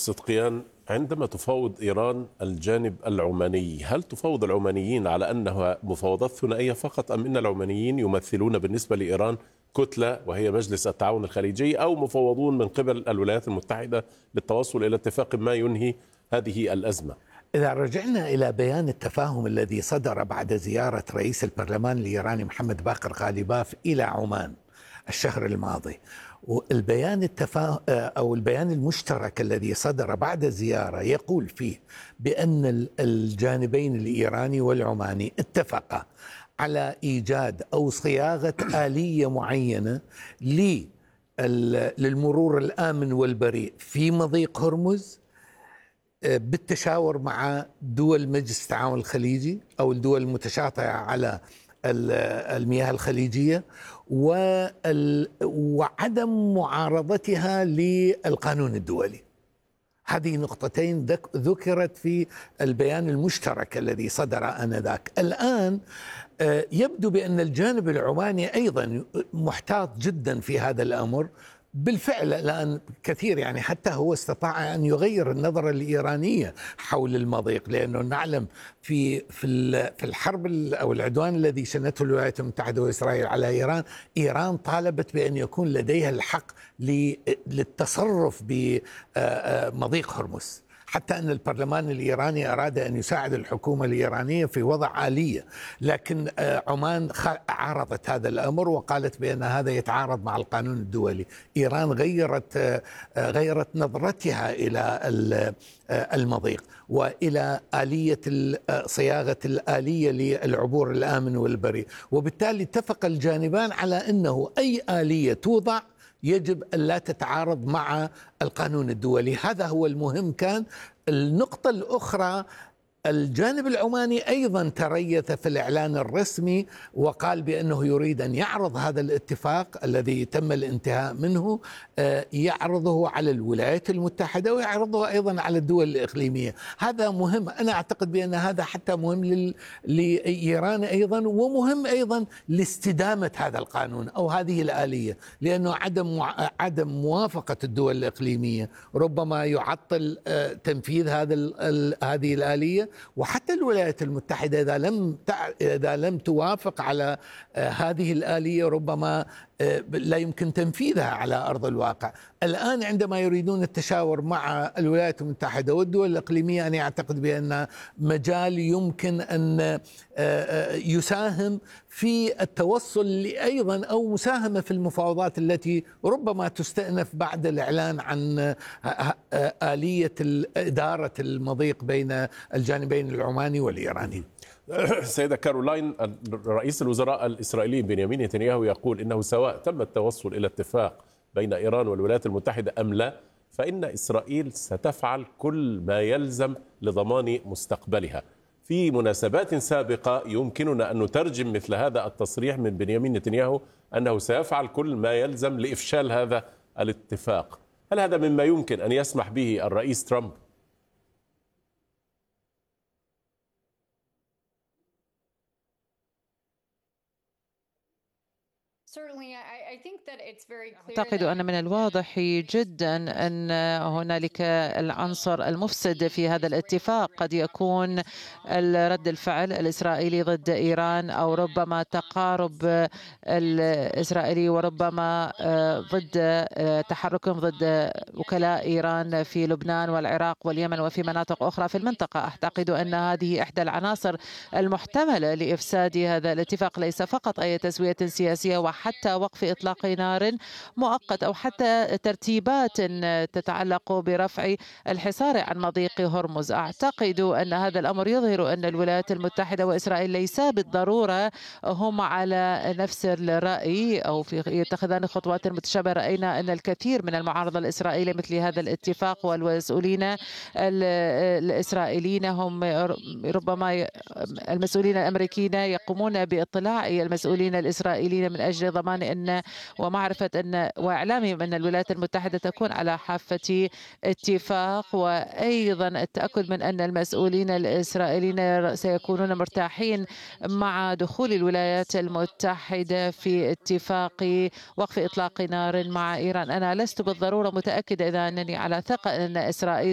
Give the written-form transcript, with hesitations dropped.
صدقيان، عندما تفاوض إيران الجانب العماني، هل تفاوض العمانيين على أنها مفاوضات ثنائية فقط، أم أن العمانيين يمثلون بالنسبة لإيران كتلة وهي مجلس التعاون الخليجي، أو مفوضون من قبل الولايات المتحدة للتوصل إلى اتفاق ما ينهي هذه الأزمة؟ إذا رجعنا إلى بيان التفاهم الذي صدر بعد زيارة رئيس البرلمان الإيراني محمد باقر غالباف إلى عمان الشهر الماضي، والبيان أو البيان المشترك الذي صدر بعد الزيارة يقول فيه بأن الجانبين الإيراني والعماني اتفقا على إيجاد أو صياغة آلية معينة للمرور الآمن والبريء في مضيق هرمز بالتشاور مع دول مجلس التعاون الخليجي أو الدول المتشاطئة على المياه الخليجية، وعدم معارضتها للقانون الدولي. هذه نقطتين ذكرت في البيان المشترك الذي صدر آنذاك. الآن يبدو بأن الجانب العماني أيضا محتاط جدا في هذا الأمر. بالفعل الآن كثير، يعني حتى هو استطاع أن يغير النظرة الإيرانية حول المضيق، لأنه نعلم في الحرب أو العدوان الذي شنته الولايات المتحدة وإسرائيل على إيران طالبت بأن يكون لديها الحق للتصرف بمضيق هرمز، حتى أن البرلمان الإيراني أراد أن يساعد الحكومة الإيرانية في وضع آلية، لكن عمان عارضت هذا الأمر وقالت بأن هذا يتعارض مع القانون الدولي. إيران غيرت نظرتها إلى المضيق وإلى آلية صياغة الآلية للعبور الآمن والبريء، وبالتالي اتفق الجانبان على أنه أي آلية توضع يجب أن لا تتعارض مع القانون الدولي. هذا هو المهم كان. النقطة الأخرى، الجانب العماني أيضا تريث في الإعلان الرسمي وقال بأنه يريد أن يعرض هذا الاتفاق الذي تم الانتهاء منه، يعرضه على الولايات المتحدة ويعرضه أيضا على الدول الإقليمية. هذا مهم. أنا أعتقد بأن هذا حتى مهم لإيران أيضا، ومهم أيضا لاستدامة هذا القانون أو هذه الآلية، لأنه عدم موافقة الدول الإقليمية ربما يعطل تنفيذ هذه الآلية. وحتى الولايات المتحدة إذا لم توافق على هذه الآلية ربما لا يمكن تنفيذها على أرض الواقع. الآن عندما يريدون التشاور مع الولايات المتحدة والدول الإقليمية، أنا أعتقد بأن مجال يمكن أن يساهم في التوصل أيضا أو مساهمة في المفاوضات التي ربما تستأنف بعد الإعلان عن آلية إدارة المضيق بين الجانبين العماني والإيراني. سيدة كارولاين، رئيس الوزراء الإسرائيلي بنيامين نتنياهو يقول إنه سواء تم التوصل إلى اتفاق بين إيران والولايات المتحدة أم لا، فإن إسرائيل ستفعل كل ما يلزم لضمان مستقبلها. في مناسبات سابقة يمكننا أن نترجم مثل هذا التصريح من بنيامين نتنياهو أنه سيفعل كل ما يلزم لإفشال هذا الاتفاق. هل هذا مما يمكن أن يسمح به الرئيس ترامب؟ أعتقد أن من الواضح جدا أن هنالك العنصر المفسد في هذا الاتفاق قد يكون رد الفعل الإسرائيلي ضد إيران، أو ربما تقارب الإسرائيلي وربما ضد تحركهم ضد وكلاء إيران في لبنان والعراق واليمن وفي مناطق أخرى في المنطقة. أعتقد أن هذه إحدى العناصر المحتملة لإفساد هذا الاتفاق، ليس فقط أي تسوية سياسية وحتى وقف إطلاق نار مؤقت أو حتى ترتيبات تتعلق برفع الحصار عن مضيق هرمز. أعتقد أن هذا الأمر يظهر أن الولايات المتحدة وإسرائيل ليسا بالضرورة هم على نفس الرأي أو يتخذان خطوات متشابهة. رأينا أن الكثير من المعارضة الإسرائيلية مثل هذا الاتفاق، والمسؤولين الإسرائيليين هم ربما المسؤولين الأمريكيين يقومون باطلاع المسؤولين الإسرائيليين من أجل ضمان أن ومعرفة أن وإعلامهم أن الولايات المتحدة تكون على حافة اتفاق، وأيضا التأكد من أن المسؤولين الإسرائيليين سيكونون مرتاحين مع دخول الولايات المتحدة في اتفاق وقف إطلاق نار مع إيران. أنا لست بالضرورة متأكدة إذا أنني على ثقة أن إسرائيل